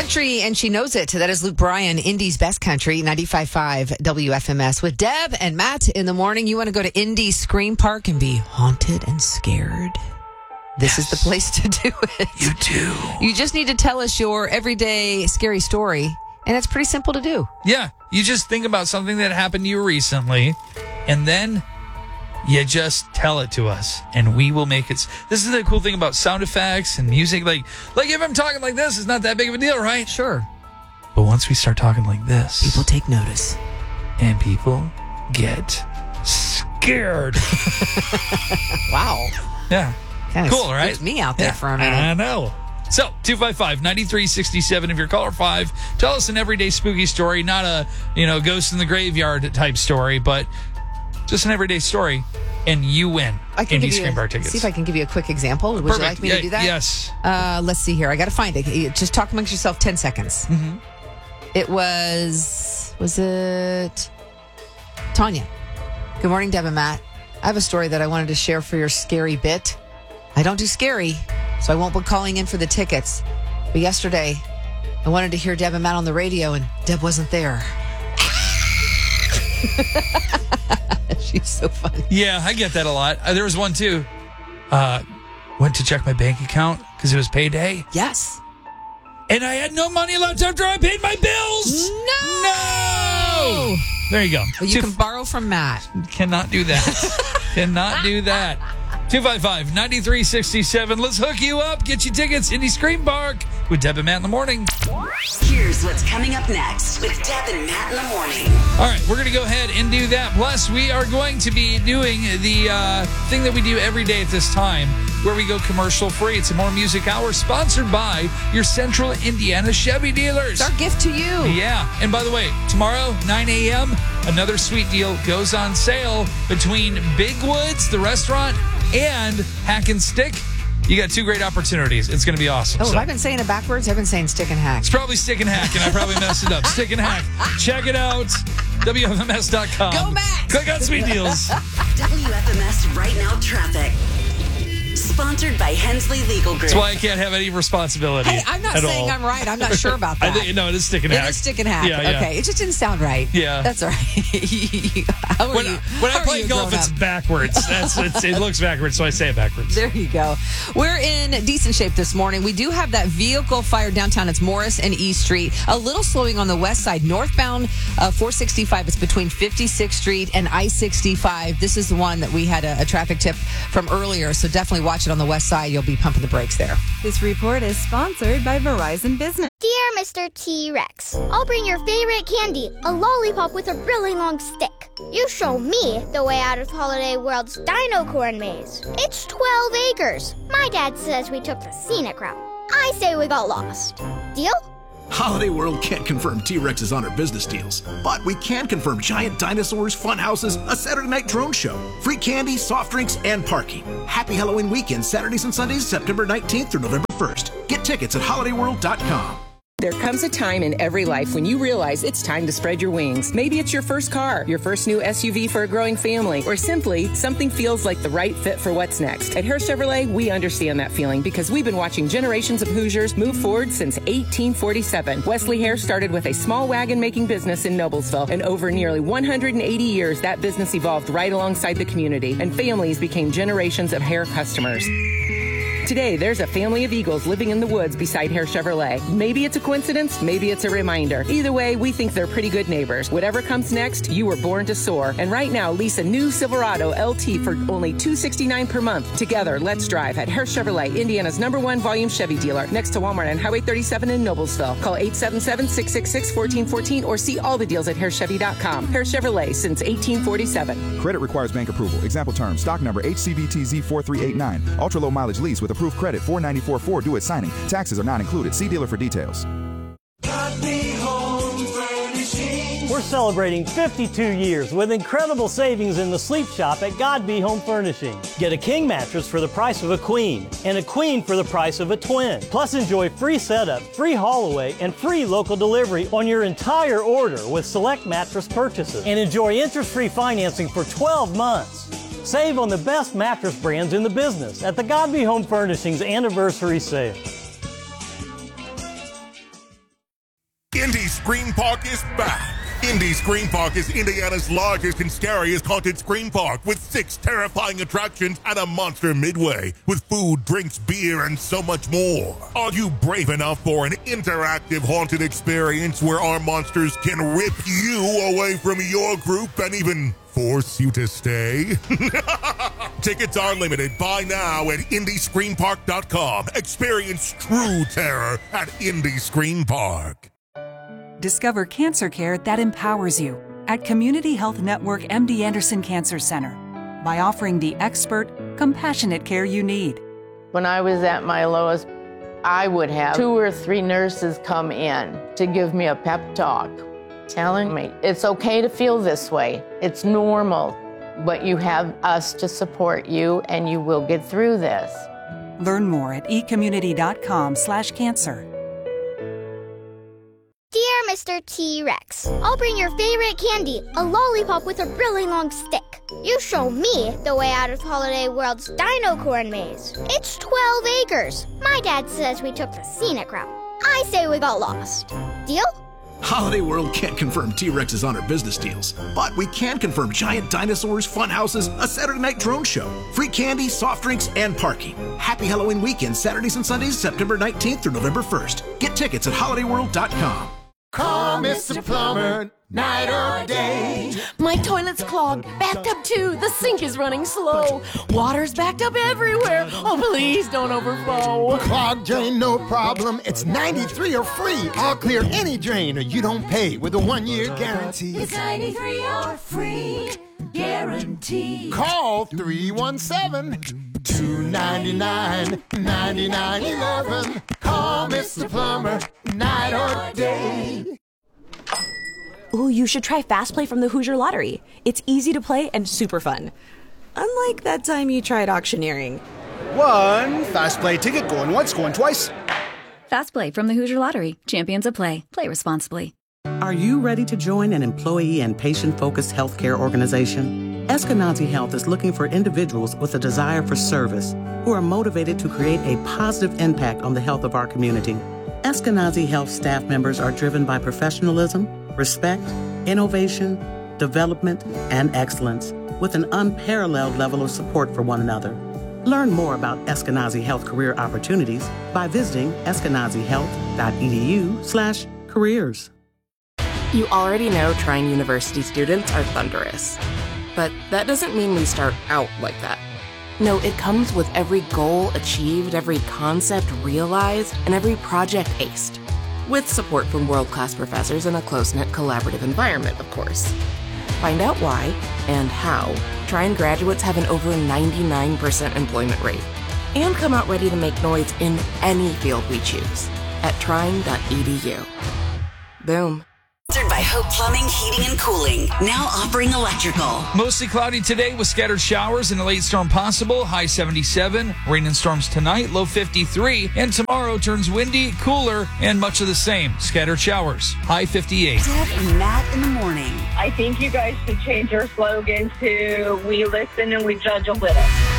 country, and she knows it. That is Luke Bryan, Indy's Best Country, 95.5 WFMS. With Deb and Matt in the morning, you want to go to Indy Scream Park and be haunted and scared? This is the place to do it. You do. You just need to tell us your everyday scary story, and it's pretty simple to do. Yeah, you just think about something that happened to you recently, and then you just tell it to us, and we will make it. This is the cool thing about sound effects and music. Like if I'm talking like this, it's not that big of a deal, right? Sure. But once we start talking like this, People take notice. and people get scared. Wow. Yeah. Kind of Cool, right? me out there for a minute. I know. So, 255-9367 if you're caller 5. Tell us an everyday spooky story, not a, ghost in the graveyard type story, but just an everyday story, and you win Indy Scream Park tickets. See if I can give you a quick example. Would Perfect. you like me to do that? Yes. Let's see here. I got to find it. Just talk amongst yourself 10 seconds. Mm-hmm. It was it Tanya? Good morning, Deb and Matt. I have a story that I wanted to share for your scary bit. I don't do scary, so I won't be calling in for the tickets. But yesterday, I wanted to hear Deb and Matt on the radio, and Deb wasn't there. She's so funny. Yeah, I get that a lot. There was one, too. Went to check my bank account because it was payday. Yes. And I had no money left after I paid my bills. No! There you go. Well, you can borrow from Matt. Cannot do that. Cannot do that. 255-9367. Let's hook you up. Get you tickets. Indy Scream Park with Deb and Matt in the morning. Here's what's coming up next with Deb and Matt in the morning. All right, we're going to go ahead and do that. Plus, we are going to be doing the thing that we do every day at this time, where we go commercial free. It's a More Music Hour sponsored by your Central Indiana Chevy dealers. It's our gift to you. Yeah. And by the way, tomorrow, 9 a.m., another sweet deal goes on sale between Big Woods, the restaurant, and Hack and Stick. You got two great opportunities. It's going to be awesome. Oh, have I been saying it backwards? I've been saying stick and hack. It's probably Stick and Hack, and I probably messed it up. Stick and Hack. Check it out. WFMS.com. Go Matt! Click on Sweet Deals. WFMS Right Now Traffic. Sponsored by Hensley Legal Group. That's why I can't have any responsibility. Hey, I'm not at saying all. I'm right. I'm not sure about that. It is Stick and Hack. It is stick and hack. Yeah, yeah. Okay. It just didn't sound right. Yeah. That's all right. When I play golf, it's backwards. It looks backwards, so I say it backwards. There you go. We're in decent shape this morning. We do have that vehicle fire downtown. It's Morris and E Street. A little slowing on the west side. Northbound 465. It's between 56th Street and I-65. This is the one that we had a traffic tip from earlier, so definitely watch it on the west side. You'll be pumping the brakes there. This report is sponsored by Verizon Business. Dear Mr. T-Rex, I'll bring your favorite candy, a lollipop with a really long stick. You show me the way out of Holiday World's Dino Corn Maze. It's 12 acres. My dad says we took the scenic route. I say we got lost. Deal? Holiday World can't confirm T-Rexes on our business deals, but we can confirm giant dinosaurs, fun houses, a Saturday night drone show, free candy, soft drinks, and parking. Happy Halloween weekend, Saturdays and Sundays, September 19th through November 1st. Get tickets at holidayworld.com. There comes a time in every life when you realize it's time to spread your wings. Maybe it's your first car, your first new SUV for a growing family, or simply something feels like the right fit for what's next. At Hare Chevrolet, we understand that feeling because we've been watching generations of Hoosiers move forward since 1847. Wesley Hare started with a small wagon-making business in Noblesville, and over nearly 180 years, that business evolved right alongside the community, and families became generations of Hare customers. Today, there's a family of Eagles living in the woods beside Hare Chevrolet. Maybe it's a coincidence, maybe it's a reminder. Either way, we think they're pretty good neighbors. Whatever comes next, you were born to soar. And right now, lease a new Silverado LT for only $269 per month. Together, let's drive at Hare Chevrolet, Indiana's #1 volume Chevy dealer, next to Walmart on Highway 37 in Noblesville. Call 877-666-1414 or see all the deals at HareChevy.com. Hare Chevrolet since 1847. Credit requires bank approval. Example terms. Stock number HCVTZ4389. Ultra low mileage lease with approved credit. $494.4 due at signing. Taxes are not included. See dealer for details. We're celebrating 52 years with incredible savings in the sleep shop at Godby Home Furnishing. Get a king mattress for the price of a queen and a queen for the price of a twin. Plus enjoy free setup, free haul away, and free local delivery on your entire order with select mattress purchases. And enjoy interest-free financing for 12 months. Save on the best mattress brands in the business at the Godby Home Furnishings Anniversary Sale. Indy Scream Park is back. Indy Scream Park is Indiana's largest and scariest haunted scream park with 6 terrifying attractions and a monster midway with food, drinks, beer, and so much more. Are you brave enough for an interactive haunted experience where our monsters can rip you away from your group and even force you to stay? Tickets are limited. Buy now at IndyScreamPark.com. Experience true terror at Indy Scream Park. Discover cancer care that empowers you at Community Health Network MD Anderson Cancer Center by offering the expert, compassionate care you need. When I was at my lowest, I would have 2 or 3 nurses come in to give me a pep talk, telling me it's okay to feel this way. It's normal, but you have us to support you and you will get through this. Learn more at ecommunity.com/cancer. Dear Mr. T-Rex, I'll bring your favorite candy, a lollipop with a really long stick. You show me the way out of Holiday World's Dino Corn Maze. It's 12 acres. My dad says we took the scenic route. I say we got lost. Deal? Holiday World can't confirm T-Rex is on our business deals, but we can confirm giant dinosaurs, fun houses, a Saturday night drone show, free candy, soft drinks, and parking. Happy Halloween weekend, Saturdays and Sundays, September 19th through November 1st. Get tickets at holidayworld.com. Call Mr. Plumber, night or day. My toilet's clogged, backed up too. The sink is running slow. Water's backed up everywhere. Oh, please don't overflow. Clogged drain, no problem. It's 93 or free. I'll clear any drain or you don't pay with a 1-year guarantee. It's 93 or free guarantee. Call 317-299-9911. Call Mr. Plumber, night or day. Ooh, you should try Fast Play from the Hoosier Lottery. It's easy to play and super fun. Unlike that time you tried auctioneering. One Fast Play ticket, going once, going twice. Fast Play from the Hoosier Lottery. Champions of play. Play responsibly. Are you ready to join an employee and patient-focused healthcare organization? Eskenazi Health is looking for individuals with a desire for service who are motivated to create a positive impact on the health of our community. Eskenazi Health staff members are driven by professionalism, respect, innovation, development, and excellence, with an unparalleled level of support for one another. Learn more about Eskenazi Health career opportunities by visiting eskenazihealth.edu/careers. You already know Trine University students are thunderous. But that doesn't mean we start out like that. No, it comes with every goal achieved, every concept realized, and every project aced. With support from world-class professors in a close-knit collaborative environment, of course. Find out why and how Trine graduates have an over 99% employment rate. And come out ready to make noise in any field we choose at trine.edu. Boom. Sponsored by Hope Plumbing, Heating, and Cooling. Now offering electrical. Mostly cloudy today with scattered showers and a late storm possible. High 77. Rain and storms tonight. Low 53. And tomorrow turns windy, cooler, and much of the same. Scattered showers. High 58. Deb and Matt in the morning. I think you guys should change your slogan to "We listen and we judge a little."